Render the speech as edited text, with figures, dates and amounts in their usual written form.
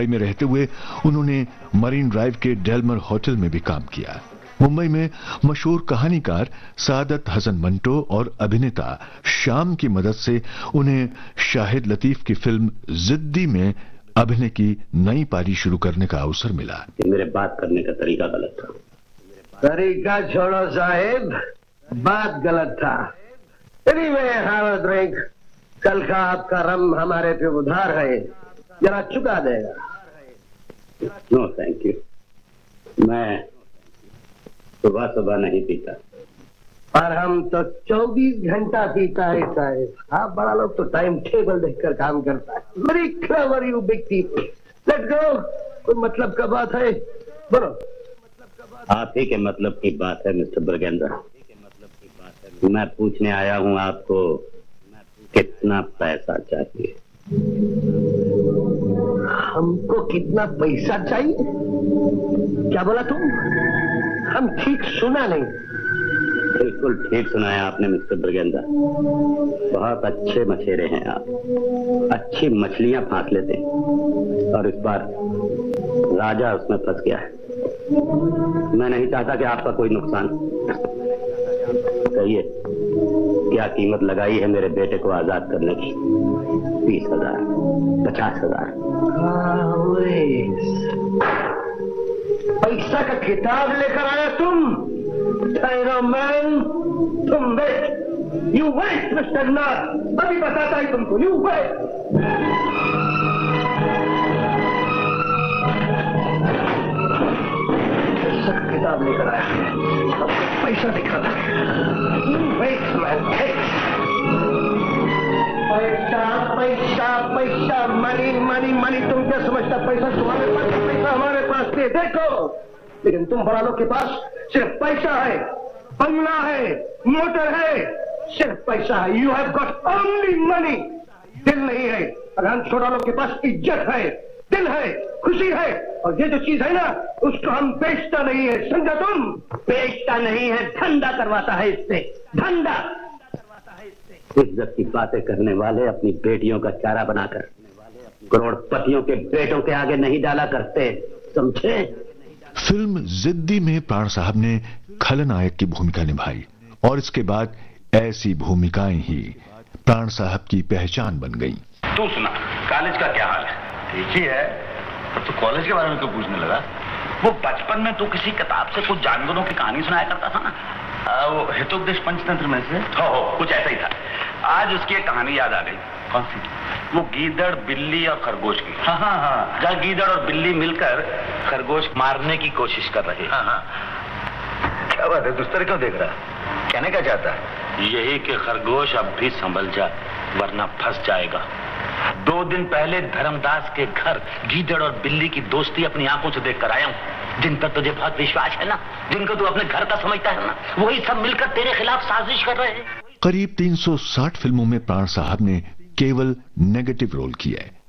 मुंबई में रहते हुए उन्होंने मरीन ड्राइव के डेलमर होटल में भी काम किया। मुंबई में मशहूर कहानीकार सादत हसन मंटो और अभिनेता श्याम की मदद से उन्हें शाहिद लतीफ की फिल्म जिद्दी में अभिनय की नई पारी शुरू करने का अवसर मिला। मेरे बात करने का तरीका गलत था। तरीका छोड़ो साहेब, बात गलत था। Anyway, have a drink. कल का आपका रम हमारे पे उधार है, जरा चुका देगा। नो थैंक यू, मैं सुबह सुबह नहीं पीता। और हम तो 24 घंटा पीता है साहेब। आप बड़ा लोग तो टाइम टेबल देखकर काम करता है। Very clever you big people. Let's go. कोई मतलब का बात है, बोलो। आप ही के मतलब की बात है मिस्टर ब्रगेंद्र। मैं पूछने आया हूं आपको कितना पैसा चाहिए। हमको कितना पैसा चाहिए? क्या बोला तुम? हम ठीक सुना नहीं। बिल्कुल ठीक सुनाया आपने मिस्टर ब्रगेंद्र। बहुत अच्छे मछेरे हैं आप, अच्छी मछलियां फांस लेते हैं और इस बार राजा उसमें फंस गया है। मैं नहीं चाहता कि आपका कोई नुकसान। कहिए क्या कीमत लगाई है मेरे बेटे को आजाद करने की? 20,000, 50,000। पैसा का किताब लेकर आया तुम? मैन, तुम वेट, यू वेट मिस्टर नाथ, अभी बताता ही तुमको। You wait. पैसा का किताब लेकर आया, पैसा दिखाना। वेट मैन, पैसा पैसा पैसा, मनी मनी मनी। तुम क्या समझता? पैसा तुम्हारे पास, पैसा हमारे पास है। देखो, लेकिन तुम बड़ा लोग के पास सिर्फ पैसा है, बंगला है, मोटर है, सिर्फ पैसा है। You have got only money. दिल नहीं है। और हम छोटा लोग के पास इज्जत है, दिल है, खुशी है, और ये जो चीज है ना, उसको हम बेचता नहीं है। समझा तुम? बेचता नहीं है, धंधा करवाता है इससे। धंधा। इज्जत की बातें करने वाले अपनी बेटियों का चारा बनाकर करोड़पतियों के बेटों के आगे नहीं डाला करते, समझे? फिल्म जिद्दी में प्राण साहब ने खलनायक की भूमिका निभाई और इसके बाद ऐसी भूमिकाएं ही प्राण साहब की पहचान बन गई। तू सुना, कॉलेज का क्या हाल है? ठीक ही है। तो कॉलेज के बारे में क्यों पूछने लगा? वो बचपन में तू किसी किताब से कुछ जानवरों की कहानी सुनाया करता था ना, वो हितोपदेश पंचतंत्र में से। हो कुछ ऐसा ही था। आज उसकी एक कहानी याद आ गई। कौन सी? वो गीदड़, बिल्ली और खरगोश की। हाँ, जहाँ गीदड़ और बिल्ली मिलकर खरगोश मारने की कोशिश कर रहे। हाँ। क्या बात है, दुस्तर क्यों देख रहा है? कहने क्या चाहता है? यही कि खरगोश अब भी संभल जा, वरना फंस जाएगा। 2 दिन पहले धर्मदास के घर गीदड़ और बिल्ली की दोस्ती अपनी आंखों से देखकर आया हूँ। जिन पर तुझे बहुत विश्वास है ना, जिनको तू अपने घर का समझता है ना, वही सब मिलकर तेरे खिलाफ साजिश कर रहे हैं। करीब 360 फिल्मों में प्राण साहब ने केवल नेगेटिव रोल किया है।